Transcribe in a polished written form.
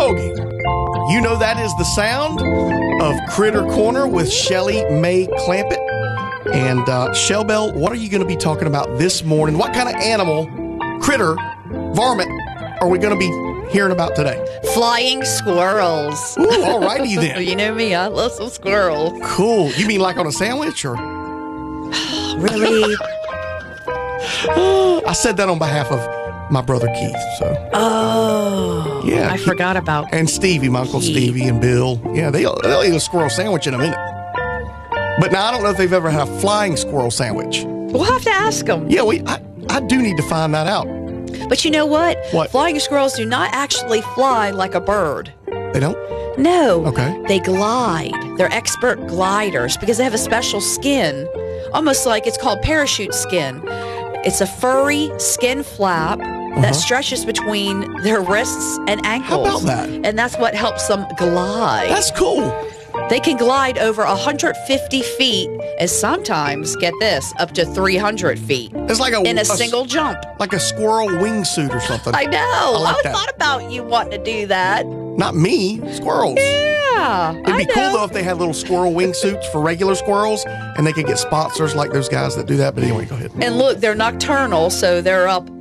Hoagie. You know that is the sound of Critter Corner with Shelly Mae Clampett. And Shell Bell, what are you going to be talking about this morning? What kind of animal, critter, varmint are we going to be hearing about today? Flying squirrels. Ooh, all righty then. You know me, I love some squirrels. Cool. You mean like on a sandwich or? Really? I said that on behalf of my brother Keith. So. Oh. Yeah. I forgot about and Stevie, my Uncle Keith. Stevie and Bill. Yeah, they'll eat a squirrel sandwich in a minute. But now I don't know if they've ever had a flying squirrel sandwich. We'll have to ask them. Yeah, I do need to find that out. But you know what? What? Flying squirrels do not actually fly like a bird. They don't? No. Okay. They glide. They're expert gliders because they have a special skin, almost like it's called parachute skin. It's a furry skin flap that stretches between their wrists and ankles. How about that? And that's what helps them glide. That's cool. They can glide over 150 feet and sometimes, get this, up to 300 feet It's like in a single jump. like a squirrel wingsuit or something. I know. like I that. thought about you wanting to do that. Not me, squirrels. Yeah. It'd be cool though if they had little squirrel wingsuits for regular squirrels and they could get sponsors like those guys that do that. But anyway, go ahead. And look, they're nocturnal, so they're up